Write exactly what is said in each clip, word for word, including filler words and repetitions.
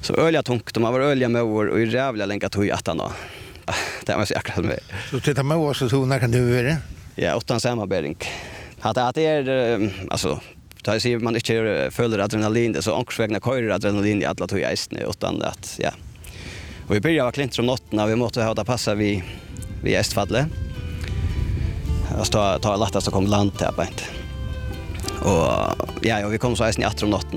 Så ölja tungt, de har varit ölja med år och i rävliga länka tog att han då. Det var så akkurat med. Så tittar man också så när kan du vara? Ja, utan samarbering. Att att det är alltså tar sig man inte följer adrenalin det så anksvägna körer adrenalin i alla tog isen utan att ja. Och vi börjar klint om natten vi måste ha det passa vi vi Estfadle. Jag står ta lättast att komma land till på inte. Och ja, och vi kom så isen i åtta om natten.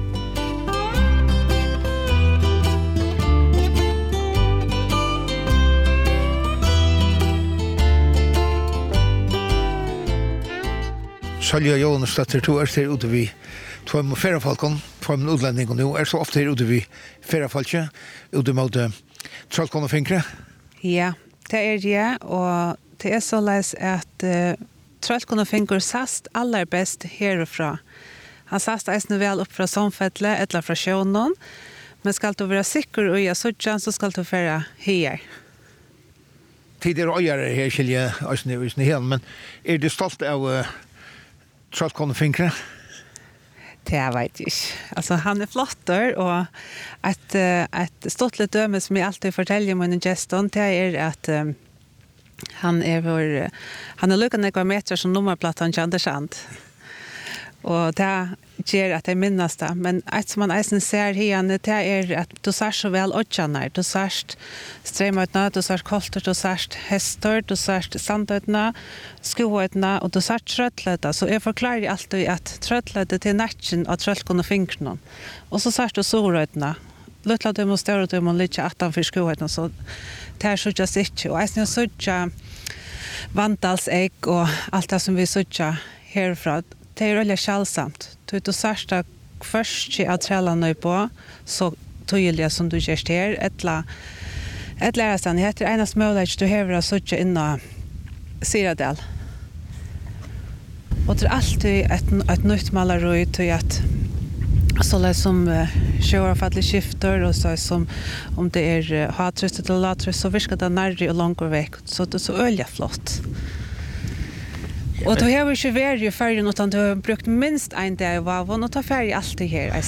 Sölja Jonas Statter to är där ute vi två med Ferrafalkon från utlänning och nu är så ofta ute vi Ferrafalche ute mot Trollkon och Finkre. Ja, det är det och det är så läs att uh, Trollkon och Finkre sast allra bäst härifrån. Han sast är väl upp från Somfälle eller från Sjönon, men ska du vara säker och jag såg så ska du föra här. Tidigare ojare här skilja oss nu i hel, men är du stolt av uh, Trollkon och Finkre? Det jag vet inte. Alltså han är flottar och att ett stort lite döme som jag alltid fortäljer min geston det är att um, han är vår han är lika några meter som nummerplattan Chandersand. Och det ger att jag minnas det. Men ett som man eisen ser här det är att du ser så väl åtjanar. Du ser strömötna, du ser kolter, du ser hästar, du ser sandötna, skoötna och du ser tröttlöta. Så jag förklarar alltid att tröttlöta till natten av Trollkon och Finkren. Och så ser du sorötna. Lutla döm och större döm och lite attanför skoötna. Så det här suttas inte. Och eisen jag suttar vantalsägg och allt det som vi suttar härifrån. Det är väldigt kärlsamt. Du vet, du särsta först att trälla nu på så tydliga som du gör här. Ettla, ett lärarstand heter enas möjlighet du häver att söka innan Siradel. Och det är alltid ett, ett nytt maleri till att så det som uh, sjöarfallet skifter och så som om det är uh, hatröst eller latröst så virkar det närre och långt väg. Så det är så öliga flott. Och då har vi inte varit i färgen utan du har brukt minst en dag i vavon och tar färg alltid här.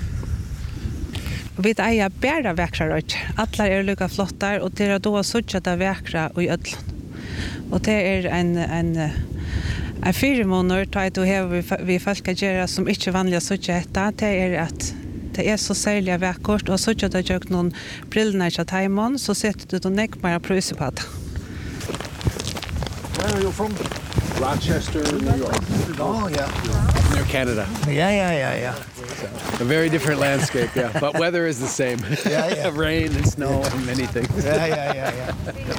Vi äger bara väkra rönt. Alla är lika flottar och det är då så det väkra och i ödlan. Och det är en, en, en fyra månader då har vi, vi folk att göra som inte vanliga sådär detta. Det är att det är så särliga väckort och sådär det gör någon brillnar till tajmon så sätter du då näckmara pröjse på det. Where are you from? Rochester, New York. Oh, yeah. Near Canada. Yeah, yeah, yeah, yeah. So, a very different landscape, yeah. But weather is the same. Yeah, yeah. Rain and snow and many things. Yeah, yeah, yeah, yeah.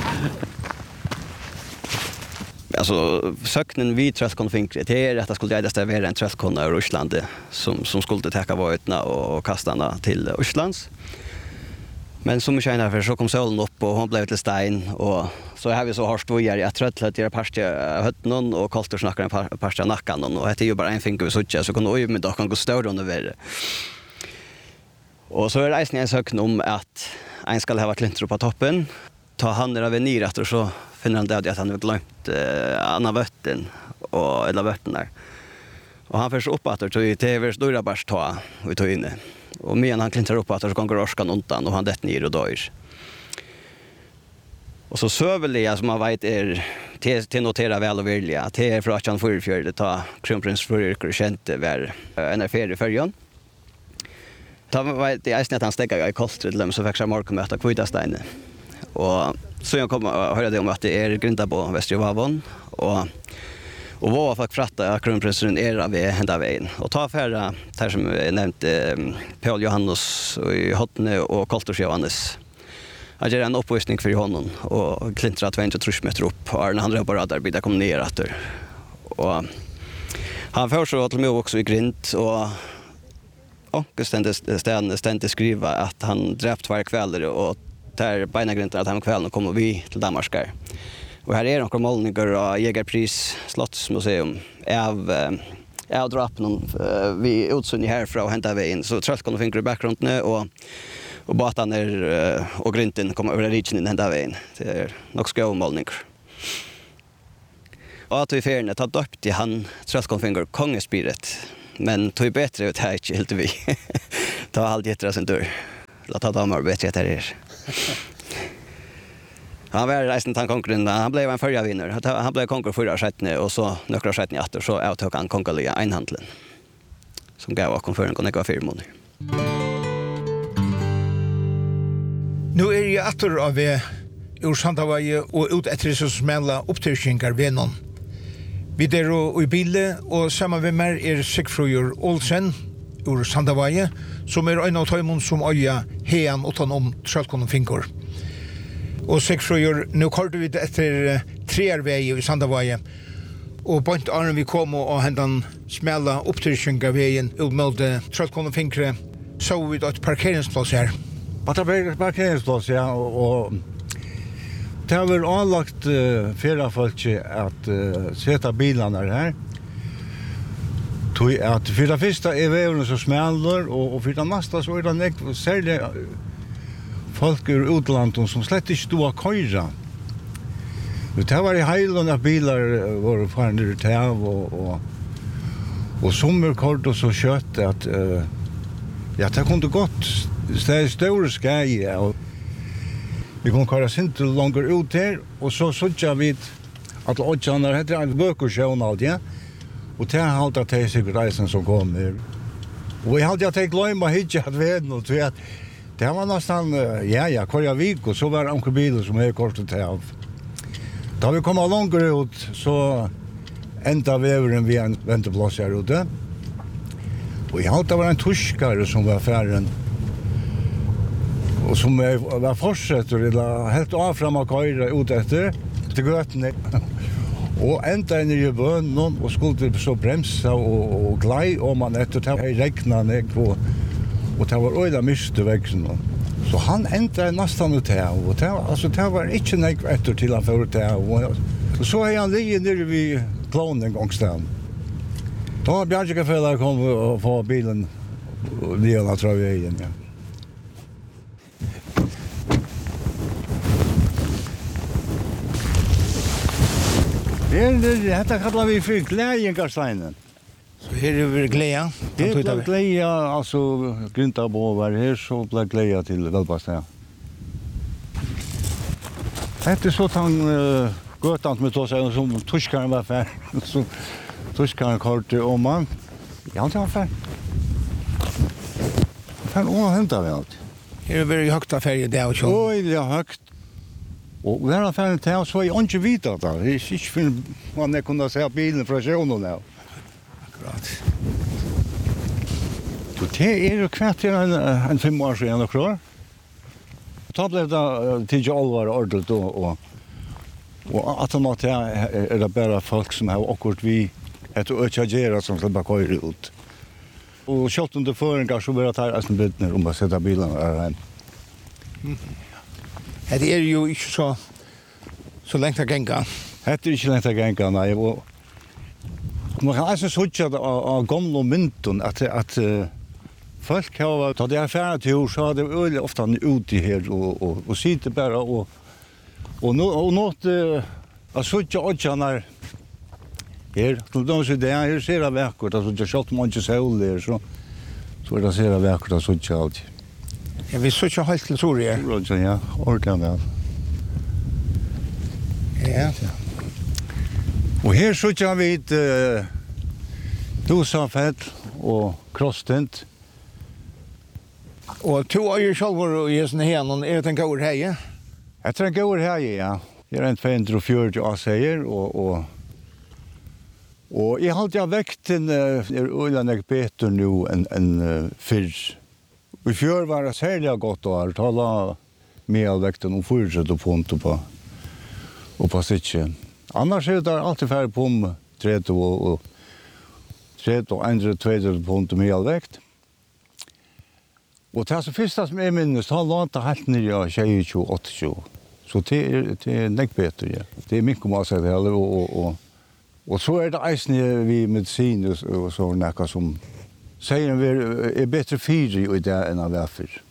Alltså söknen vid Trollkon och Finkre det är att det skulle räddas vara en Trollkon i Ryssland som som skulle täcka våtna och kastarna till Rysslands. Men som tjänar för så kom solen upp och hon blev till stein och så har vi så harst vojar i att tröttlet i partia hötten och kolter snackar en partia nackan och det är ju bara en finger vi såg så kan oj med då kan gå större under värre. Och så är det en sökn om att en ska ha klinter på toppen ta handen av ner efter så finner han det att han har glömt eh, andra vatten och eller vatten där. Och han förs upp att det är T V:s dörra bara ta och ta inne. Och men han klintar upp att det går orskan undan och han det ner och dör. Och så söveliga som man vet är till, till notera väl och vilja. Det är för att han får för det ta kronprins för kände var en affär i förrjön. Ta vet det är att han stäcker i kostret så växer marken med att kvita stein. Och så jag kommer höra det om att det är grunda på Västervavon och och vad fick fratta kronprinsen era vid hända vägen och ta affära där som jag nämnde eh, Paul Johannes och i Hotne och Koltors Johannes. Jag gör en uppvisning för honom och klintra tvåhundratre meter upp och när han drar på radarbilder kom ner efter. Och han får så till mig också i grint och och ständigt ständigt ständigt skriva att han dräpt varje kväll och där beina grintar att han kvällen kommer vi till Danmarkar. Och här är några målningar och Jägarpris slottsmuseum av eh, av drappen vi utsyn härifrån och hämtar vi in så Trollkon och Finkre i bakgrunden nu och och båten är och grinten kommer över riken in hämtar vi in. Det är nog skå målningar. Och att vi färna tar döpt i han Trollkon och Finkre kongespiret men tog bättre ut här inte helt vi. Ta allt jättera sen dör. att ta damer bättre att det är. Han var resten till konkurren, han blev en förra vinnare. Han blev konkurrent förra sättne och så några sättne efter så avtog han konkurrliga einhandlen. Som gav och konkurren kunde gå fyra månader. Nu är jag åter av ur Sandavaje och ut efter så smälla upptryckningar vid någon. Vi där och i bilen och samma med mig är Sigfröjer Olsen ur Sandavaje som är en av tajmon som öja hean utan om tröllkon och finkor. Och Sigfröjer, nu kallar vi det efter trearväg i Sandavaje och på inte annan vi kom och händan smälla upptryckningar vägen ut mot tröllkon och finkre så vi ett parkeringsplats här. Att det blir parkeringsplats, ja, och det har väl anlagt uh, flera folk att uh, sätta bilarna här. Tog att för det första är vägen så smäller och, och för det nästa så är det nek, särskilt folk ur utlandet som slett inte stod att köra. Det var i heilen att bilar var farande till av och, och, och sommerkort och så kött att uh, ja, det kunde gått det är stora skär och vi kommer köra sin till långt ut här och så såg vi att åtgärder heter en bökersjön allt, ja. Och det är halt att det är säkert reisen som kommer. Och vi hade jag tänkt glömma hit att veden och att det var nästan, ja, ja, kvar vik och så var det en bil som är kort till av. Då vi kommer långt ut så ända vävren vid en vänteplats här ute. Och jag hade var en tyskare som var färren och som var fortsätter eller helt av fram och köra ut efter till götne. Och ända in i bön och skulle så bromsa och, och glaj om man efter det regna ner på och det var öda myste växen. Så han ända nästan ut här och det var alltså det var inte nek efter till han för det och så är han ligger ner vid planen en gång stan. Då har Björnska föräldrar kom och få bilen och Leona tror jag igen, ja. Det är det kallar vi för glädjengarsteinen. Så här är vi glädja. Det blir glädja, alltså grynta på var här så blir glädja till Välbastad. Det är så att han uh, götan med oss som tyskaren var för så tyskaren kort om man. Ja, det var för. Fan, åh, hämta vi allt. Här är vi högt affär där och så. Oj, det är högt. Och när han fann det så var inte vita där. Det är inte för man kunde se bilen från sjön nu. Akkurat. Så det är kvart en, en fem år sedan och klar. Då blev det till allvar ordentligt och, och, och att man är det bara folk som har akkurat vi ett ökagera som släpper köra ut. Och kört under föringar så börjar det här bildner om att sätta bilarna här hem. Mm. Det är ju inte så, så längt att gänga. Det är inte längt att gänga, nej. Och man kan alltså säga av gamla mynten att, att uh, folk har, då det är färdigt till så har det öl ofta ute här och, och, och sitter bara och, och, no, och något uh, att säga också när här, som de säger det här ser det verkligt, alltså det är kört man inte säger där så, så är det ser det verkligt att säga allt. Ja, vi så inte helt till Soria. Ja, ordentligt. Ja. Och här så vi ett uh, dosafett och krosstent. Och två är ju själva i sån här någon är det en god här, ja? Jag tror en god här, ja. Det är en tvåhundrafyrtio jag säger och och och jag har alltid väckt en är öland bättre nu än en uh, fisk. I fjör var det särskilt gott att tala med allväkten och fortsätta på inte på och på sitchen. Annars är det alltid färre på om trettio och, och trettio och andra tvåtio på inte med allväkt. Och det är så första som är minnes, han långt helt ner i tjugo åttio. Så det är, det är näck bättre, ja. Det är mycket man säger heller och, och, och, och så är det eisen vi medicin och, och så näka som säger vi är bättre fyra i det än av varför.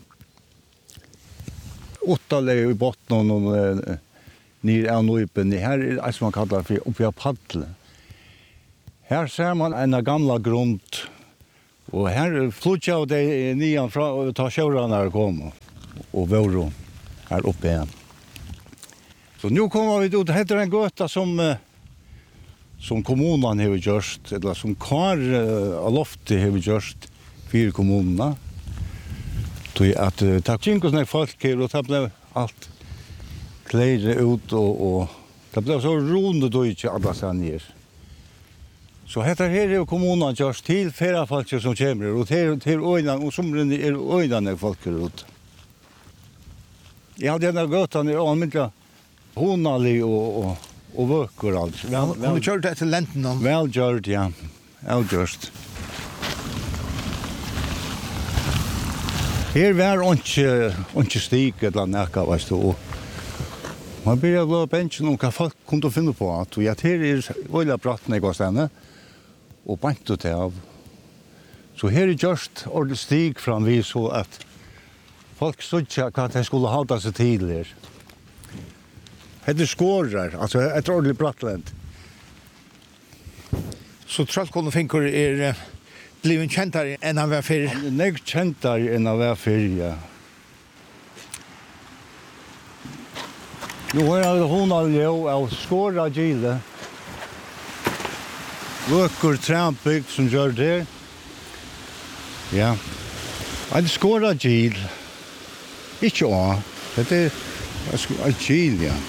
Åtta läger i botten och uh, ner av nøypen. Här är det som man kallar för uppe av paddle. Här ser man en gamla grund och här flyttar det nian från och tar sjörarna och kommer. och våro här uppe igen. Så nu kommer vi ut, det heter en gata som eh, som kommunen har gjort, eller som Kar uh, Alofte har gjort för kommunerna. Så att uh, det gick såna folk här och det blev allt kläder ut och, och det blev så rundt och inte alla sanningar. Så heter här är kommunen gjort till flera folk som kommer och till till öjnan och som är öjnan folk ut. Jag hade den här gatan är anmärkta honalig och, och och vöker allt. Hon har kört det till lenten om. Väl gjort, ja. Väl gjort. Her var ikke, ikke stik eller nækka, veist du. Man blir glad på bensjen om hva folk kunne finne på. At ja, her er øyla bratt når jeg stedene, og bant det av. Så her er gjort ordentlig stig fram vi så at folk så ikke hva de skulle halda seg tidligere. Det skårar, alltså ett ordentligt brattland. Så Trollkondofinkur är uh, blivit käntare än han var för. Han är nek käntare än han var för, ja. Nu har jag hon alldeles av skåra gile. Vöker trampbygd som gör det. Ja. Det skåra gil. Ikke å. Det är en gil, ja.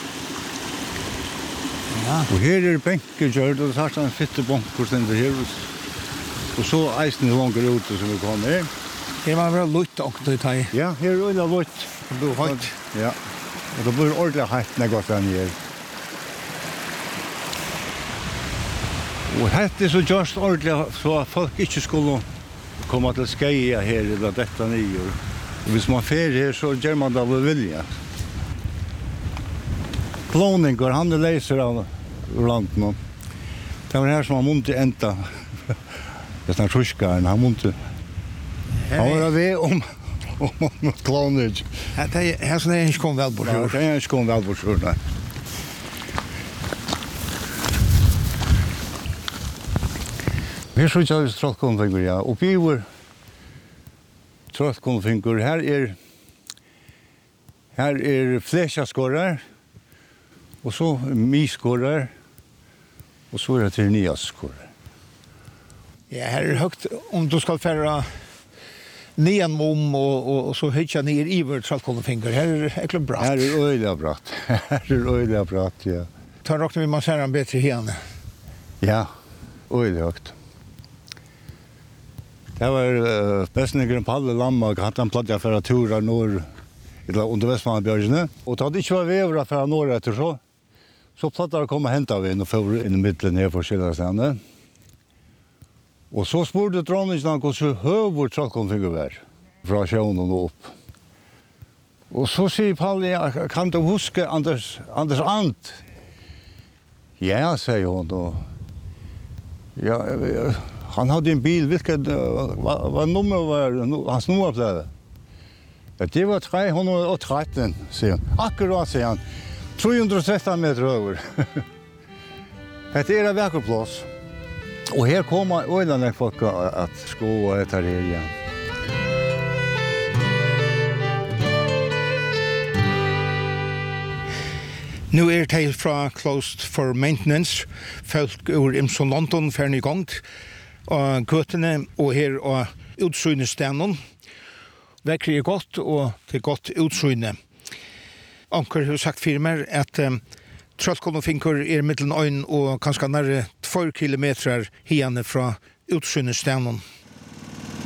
Ja. Og her er benker gjørt, og det er sånn fitte bunker stender her. Og så eisen er langer ute som vi kommer her. Her var vel lutt og det tar. Ja, her er øyla lutt. Det blir høyt. Ja, og det blir ordentlig høyt når jeg går den her. Og dette er så gjørst ordentlig, så at folk ikke skulle komme til skeia her eller dette nye. Og hvis man fer her, så gjør man det av vilja. Kloninger, han er leiser av landet. Det var her som han måtte enda. Det er tyskeren, han måtte... Han var ved om, om, om kloner. Ja, det er her som er ikke kom vel bort. Ja, det er ikke kom vel bort, nei. Her så ikke vi Trollkondofinkur, ja. Og vi var Trollkondofinkur, her er... Her er flesjaskårer. Og så miskårer, og så er det til niaskårer. Ja, her er høgt om du skal fære nian mom og, og, og så høytja nir iver Trollkondofinkur. Her er ekkert bratt. Her er øyla bratt. Her er øyla bratt, ja. Ta råkner vi man ser han bedre henne. Ja, øyla høgt. Det var uh, bestningeren Palle Lammak, han plattja for at tura nord, eller under Vestmannabjørgene. Og da det ikke var vevra for nord etter så, så plattade det komma henta vi inn og får inn i middelen her for skillarstene. Og så spurte dronningen hvordan høver Trollkondofinkur var fra sjøen og opp. Og så sier Palle, ja, kan du huske Anders, Anders Ant? Ja, sier hun. Og, ja, han hadde en bil, hvilket, hva, hva nummer var hans nummerplade? Ja, det var tre hundre og tretten, sier han. Akkurat, sier han. tre hundre og tretton meter over. Det er en vekkerplass. Og her kommer øynene folk at sko etter her igjen. Nu er det fra Closed for Maintenance. Folk ur Imson London ferdig i gang. Og gøtene og her og utsynnestenen. Vekker er godt og til godt utsynne. Anker har sagt for meg at um, Trollkondofinkur er mittelen øyn og kanskje nærre två kilometer hiene fra utsynnestenen.